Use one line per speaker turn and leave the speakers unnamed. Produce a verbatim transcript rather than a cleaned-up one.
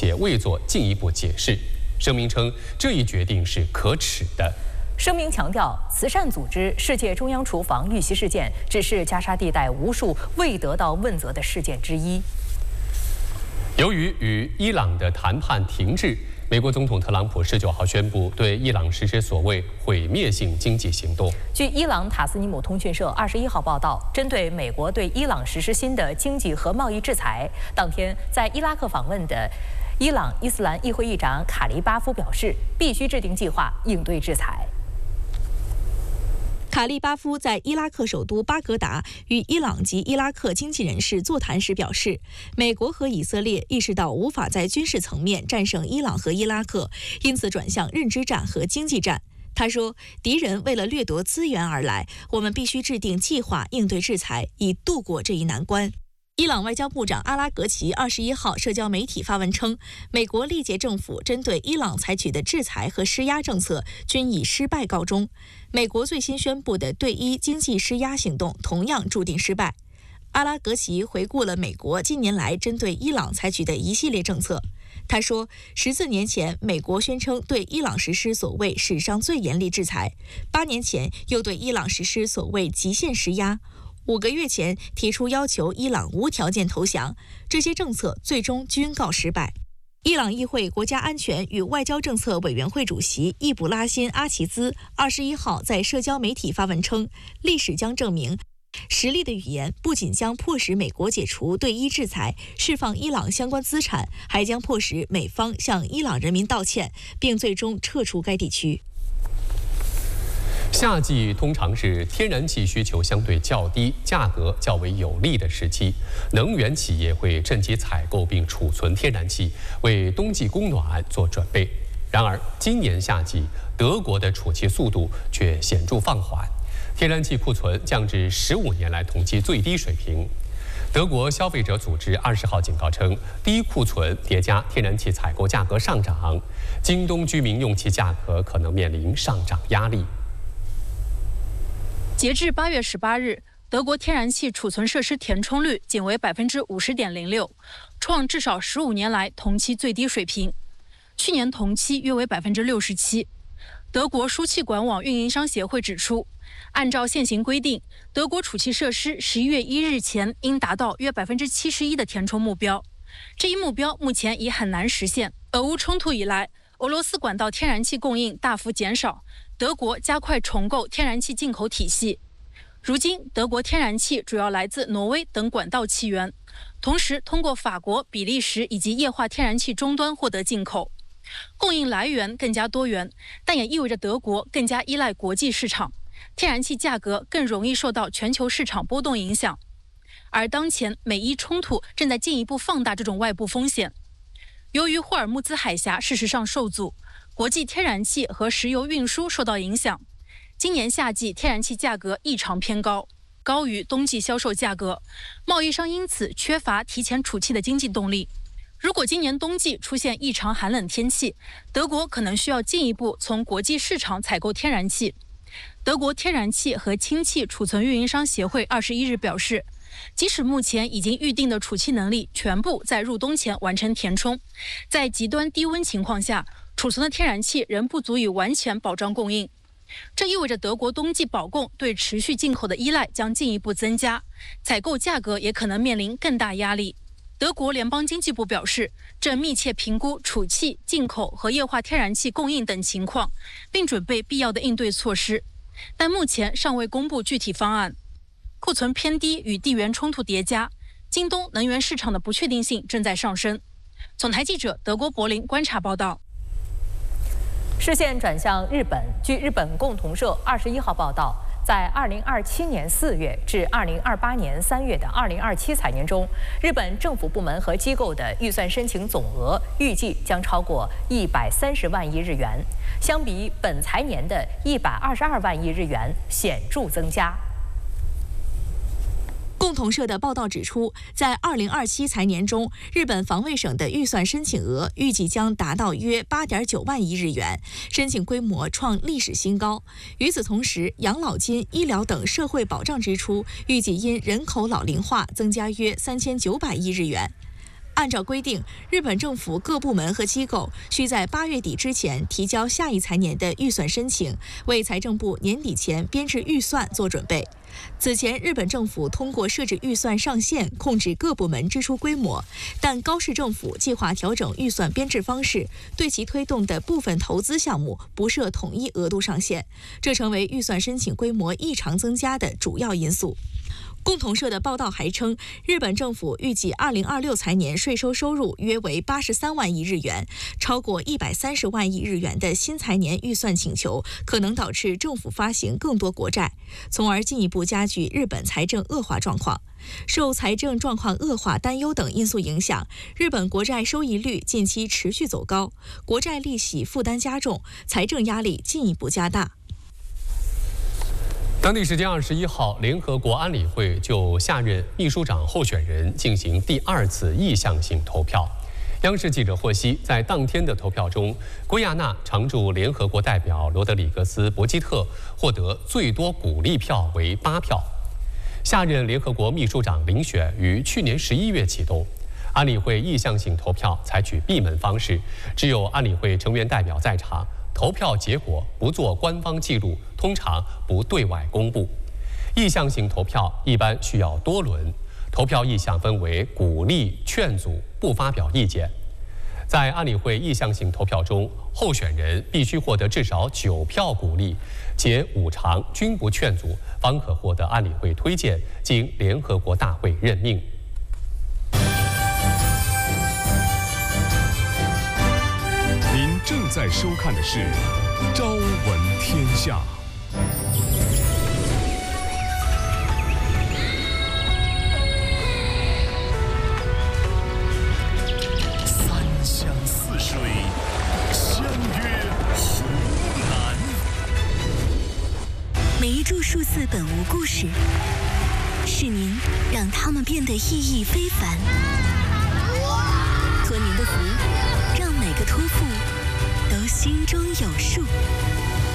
且未做进一步解释。声明称，这一决定是可耻的。
声明强调，慈善组织世界中央厨房遇袭事件只是加沙地带无数未得到问责的事件之一。
由于与伊朗的谈判停滞，美国总统特朗普十九号宣布对伊朗实施所谓毁灭性经济行动。
据伊朗塔斯尼姆通讯社二十一号报道，针对美国对伊朗实施新的经济和贸易制裁，当天在伊拉克访问的伊朗伊斯兰议会议长卡利巴夫表示，必须制定计划应对制裁。
卡利巴夫在伊拉克首都巴格达与伊朗及伊拉克经济人士座谈时表示，美国和以色列意识到无法在军事层面战胜伊朗和伊拉克，因此转向认知战和经济战。他说，敌人为了掠夺资源而来，我们必须制定计划应对制裁，以度过这一难关。伊朗外交部长阿拉格齐二十一号社交媒体发文称，美国历届政府针对伊朗采取的制裁和施压政策均以失败告终。美国最新宣布的对伊经济施压行动同样注定失败。阿拉格齐回顾了美国近年来针对伊朗采取的一系列政策。他说，十四年前，美国宣称对伊朗实施所谓史上最严厉制裁；八年前，又对伊朗实施所谓极限施压。五个月前提出要求伊朗无条件投降，这些政策最终均告失败。伊朗议会国家安全与外交政策委员会主席易卜拉欣·阿齐兹二十一号在社交媒体发文称，历史将证明，实力的语言不仅将迫使美国解除对伊制裁、释放伊朗相关资产，还将迫使美方向伊朗人民道歉，并最终撤出该地区。
夏季通常是天然气需求相对较低、价格较为有利的时期，能源企业会趁机采购并储存天然气，为冬季供暖做准备。然而，今年夏季德国的储气速度却显著放缓，天然气库存降至十五年来同期最低水平。德国消费者组织二十号警告称，低库存叠加天然气采购价格上涨，今冬居民用气价格可能面临上涨压力。
截至八月十八日，德国天然气储存设施填充率仅为百分之五十点零六，创至少十五年来同期最低水平。去年同期约为百分之六十七。德国输气管网运营商协会指出，按照现行规定，德国储气设施十一月一日前应达到约百分之七十一的填充目标。这一目标目前已很难实现。俄乌冲突以来，俄罗斯管道天然气供应大幅减少。德国加快重构天然气进口体系。如今，德国天然气主要来自挪威等管道气源，同时通过法国、比利时以及液化天然气终端获得进口。供应来源更加多元，但也意味着德国更加依赖国际市场，天然气价格更容易受到全球市场波动影响。而当前美伊冲突正在进一步放大这种外部风险。由于霍尔木兹海峡事实上受阻，国际天然气和石油运输受到影响，今年夏季天然气价格异常偏高，高于冬季销售价格，贸易商因此缺乏提前储气的经济动力。如果今年冬季出现异常寒冷天气，德国可能需要进一步从国际市场采购天然气。德国天然气和氢气储存运营商协会二十一日表示，即使目前已经预定的储气能力全部在入冬前完成填充，在极端低温情况下，储存的天然气仍不足以完全保障供应。这意味着德国冬季保供对持续进口的依赖将进一步增加，采购价格也可能面临更大压力。德国联邦经济部表示，正密切评估储气、进口和液化天然气供应等情况，并准备必要的应对措施，但目前尚未公布具体方案。库存偏低与地缘冲突叠加，今冬能源市场的不确定性正在上升。总台记者德国柏林观察报道。
视线转向日本，据日本共同社二十一号报道，在二零二七年四月至二零二八年三月的二零二七财年中，日本政府部门和机构的预算申请总额预计将超过一百三十万亿日元，相比本财年的一百二十二万亿日元显著增加。
共同社的报道指出，在二零二七财年中，日本防卫省的预算申请额预计将达到约八点九万亿日元，申请规模创历史新高。与此同时，养老金、医疗等社会保障支出预计因人口老龄化增加约三千九百亿日元。 按照规定，日本政府各部门和机构需在八月底之前提交下一财年的预算申请，为财政部年底前编制预算做准备。此前，日本政府通过设置预算上限，控制各部门支出规模，但高市政府计划调整预算编制方式，对其推动的部分投资项目不设统一额度上限，这成为预算申请规模异常增加的主要因素。共同社的报道还称，日本政府预计二零二六财年税收收入约为八十三万亿日元，超过一百三十万亿日元的新财年预算请求，可能导致政府发行更多国债，从而进一步加剧日本财政恶化状况。受财政状况恶化担忧等因素影响，日本国债收益率近期持续走高，国债利息负担加重，财政压力进一步加大。
当地时间二十一号，联合国安理会就下任秘书长候选人进行第二次意向性投票。央视记者获悉，在当天的投票中，圭亚那常驻联合国代表罗德里格斯·博基特获得最多鼓励票为八票。下任联合国秘书长遴选于去年十一月启动，安理会意向性投票采取闭门方式，只有安理会成员代表在场。投票结果不做官方记录，通常不对外公布。意向性投票一般需要多轮，投票意向分为鼓励、劝阻、不发表意见。在安理会意向性投票中，候选人必须获得至少九票鼓励，且五常均不劝阻，方可获得安理会推荐，经联合国大会任命。
正在收看的是《朝闻天下》。三湘四水，相约湖南。
每一株数字本无故事，是您让它们变得意义非凡。